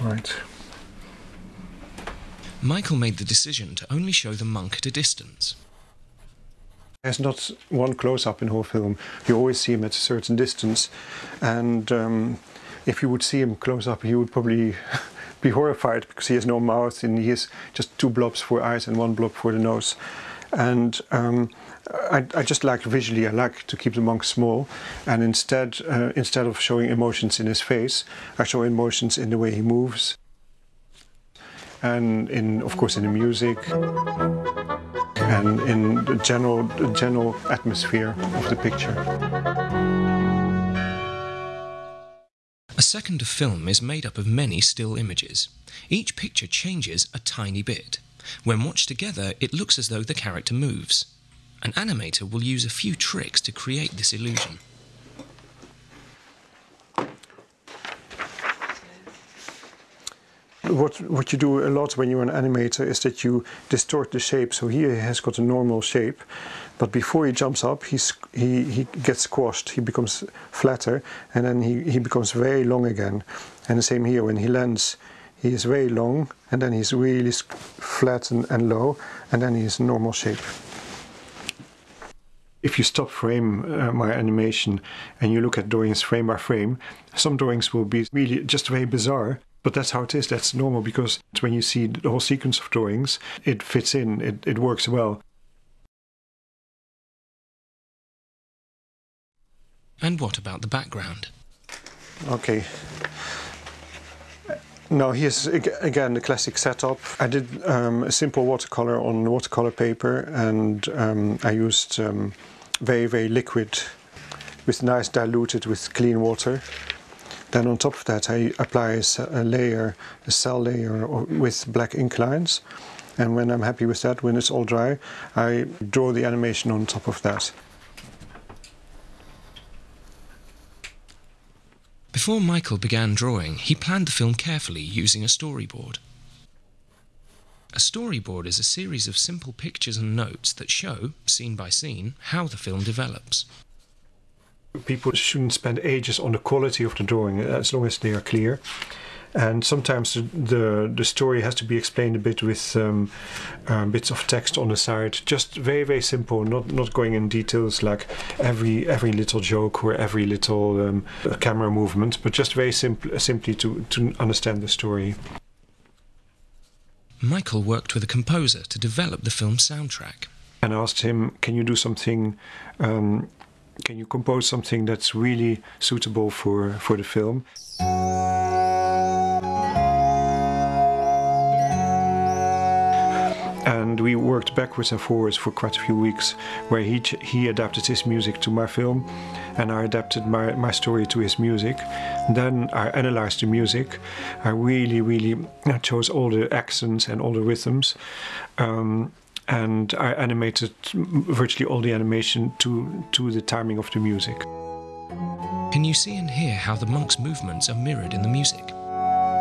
Right. Michael made the decision to only show the monk at a distance. There's not one close-up in the whole film. You always see him at a certain distance, and if you would see him close up, he would probably be horrified because he has no mouth and he has just 2 blobs for eyes and 1 blob for the nose. And I just like visually, I like to keep the monk small, and instead of showing emotions in his face, I show emotions in the way he moves, and of course in the music, and in the general atmosphere of the picture. A second of film is made up of many still images. Each picture changes a tiny bit. When watched together, it looks as though the character moves. An animator will use a few tricks to create this illusion. What you do a lot when you're an animator is that you distort the shape. So here he has got a normal shape, but before he jumps up, he gets squashed, he becomes flatter, and then he becomes very long again. And the same here, when he lands, he is very long, and then he's really flat and low, and then he's normal shape. If you stop frame my animation and you look at drawings frame by frame, some drawings will be really just very bizarre. But that's how it is, that's normal, because when you see the whole sequence of drawings, it fits in, it works well. And what about the background? Okay. Now here's again the classic setup. I did a simple watercolor on watercolor paper, and I used very, very liquid, with nice diluted with clean water. Then on top of that I apply a cell layer with black ink lines, and when I'm happy with that, when it's all dry, I draw the animation on top of that. Before Michael began drawing, he planned the film carefully using a storyboard. A storyboard is a series of simple pictures and notes that show, scene by scene, how the film develops. People shouldn't spend ages on the quality of the drawing, as long as they are clear. And sometimes the story has to be explained a bit with bits of text on the side. Just very, very simple, not going in details like every little joke or every little camera movement, but just very simply to understand the story. Michael worked with a composer to develop the film's soundtrack. And I asked him, can you do something, can you compose something that's really suitable for the film? And we worked backwards and forwards for quite a few weeks, where he adapted his music to my film, and I adapted my story to his music. Then I analyzed the music. I really chose all the accents and all the rhythms. And I animated virtually all the animation to the timing of the music. Can you see and hear how the monk's movements are mirrored in the music?